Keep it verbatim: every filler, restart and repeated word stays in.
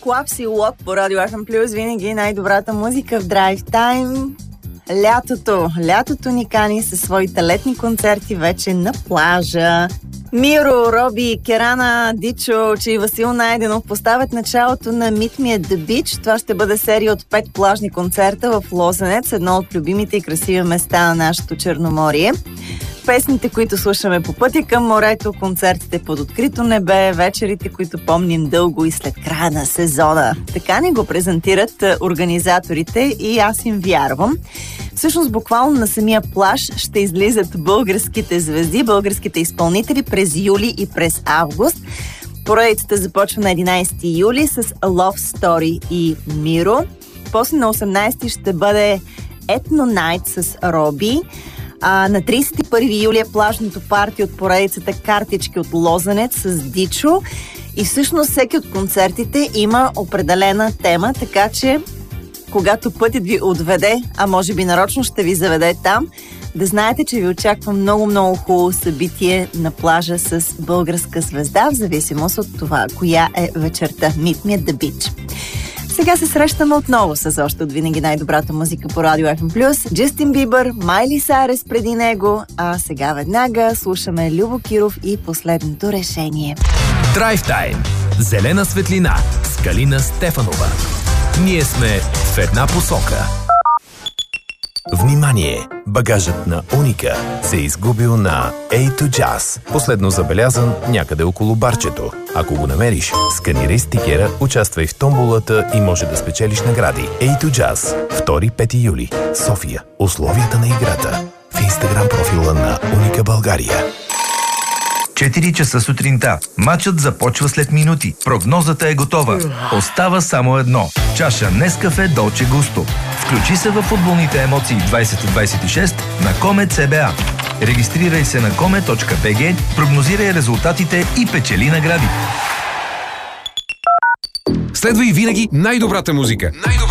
Клапс и Лок по Радио Еф Ем Плюс. Винаги най-добрата музика в драйв тайм. Лятото. Лятото ни кани със своите летни концерти вече на плажа. Миро, Роби, Керана, Дичо, че и Васил Найденов поставят началото на Meet Me at the Beach. Това ще бъде серия от пет плажни концерта в Лозенец, едно от любимите и красиви места на нашето Черноморие. Песните, които слушаме по пътя към морето, концертите под открито небе, вечерите, които помним дълго и след края на сезона. Така ни го презентират организаторите и аз им вярвам. Всъщност, буквално на самия плаж ще излизат българските звезди, българските изпълнители през юли и през август. Поредицата започва на единайсети юли с Love Story и Миро. После на осемнайсети ще бъде Ethno Night с Роби. А, на трийсет и първи юли е плажното парти от поредицата Картички от Лозенец с Дичо. И всъщност всеки от концертите има определена тема, така че когато пътят ви отведе, а може би нарочно ще ви заведе там, да знаете, че ви очаква много-много хубаво събитие на плажа с българска звезда, в зависимост от това, коя е вечерта. Meet Me at the Beach. Сега се срещаме отново с още от винаги най-добрата музика по Радио Еф Ем Плюс. Джастин Бибър, Майли Сайрес преди него, а сега веднага слушаме Любо Киров и Последното решение. Драйв тайм. Зелена светлина с Калина Стефанова. Ние сме в една посока. Внимание! Багажът на Уника се е изгубил на Ей ту Jazz. Последно забелязан някъде около барчето. Ако го намериш, сканирай стикера, участвай в томболата и може да спечелиш награди. Ей ту Jazz. втори-пети юли. София. Условията на играта. В Инстаграм профила на Уника България. четири часа сутринта. Матчът започва след минути. Прогнозата е готова. Остава само едно. Чаша Нескафе Долче Густо. Включи се във футболните емоции двайсет двайсет и шест на Комет С Б А. Регистрирай се на коме точка би джи, прогнозирай резултатите и печели награди. Следва и винаги най-добрата музика. Най-добрата